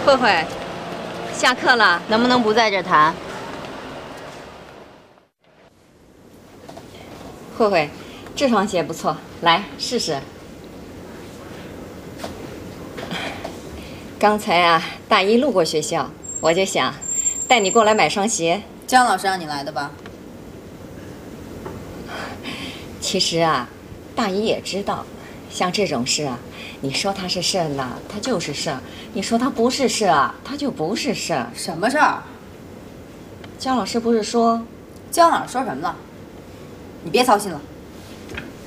慧慧，下课了， 能不能不在这谈？ 慧慧，这双鞋不错，来试试。刚才啊，大一路过学校，我就想带你过来买双鞋。 姜老师让你来的吧？ 其实啊，大一也知道，像这种事啊，你说它是事儿呢，它就是事儿；你说它不是事儿啊，它就不是事儿。 什么事儿？ 姜老师不是说？ 姜老师说什么了？你别操心了。